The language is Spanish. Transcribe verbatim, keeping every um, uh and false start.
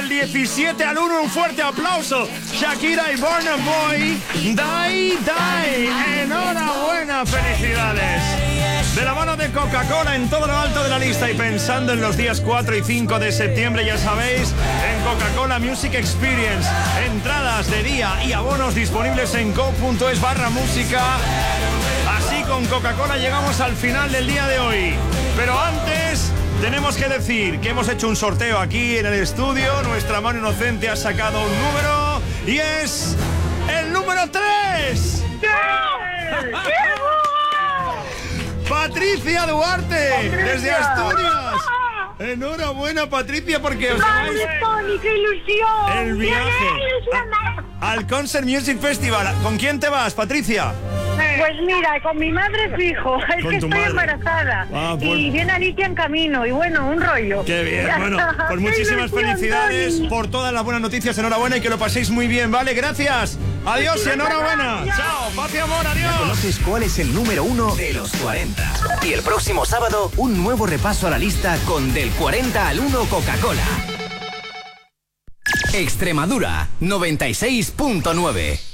del diecisiete al uno. Un fuerte aplauso. Shakira y Burna Boy. Die, die. Enhorabuena, felicidades. De la mano de Coca-Cola en todo lo alto de la lista y pensando en los días cuatro y cinco de septiembre, ya sabéis, en Coca-Cola Music Experience. Entradas de día y abonos disponibles en go.es barra música. Así con Coca-Cola llegamos al final del día de hoy. Pero antes tenemos que decir que hemos hecho un sorteo aquí en el estudio. Nuestra mano inocente ha sacado un número y es el número tres. Patricia Duarte, Patricia. Desde Asturias. Enhorabuena, Patricia, porque os ¡Madre, Tony, qué ilusión! El viaje a, al Concert Music Festival. ¿Con quién te vas, Patricia? Pues mira, con mi madre fijo. Es que estoy madre? embarazada. Ah, pues... Y viene Alicia en camino. Y bueno, un rollo. Qué bien. Bueno, pues muchísimas felicidades, Tony, por todas las buenas noticias. Enhorabuena y que lo paséis muy bien, ¿vale? Gracias. Adiós y enhorabuena. Adiós. Chao, paz y amor, adiós. ¿Ya conoces cuál es el número uno de los cuarenta? Y el próximo sábado, un nuevo repaso a la lista con Del cuarenta al uno Coca-Cola. Extremadura, noventa y seis punto nueve.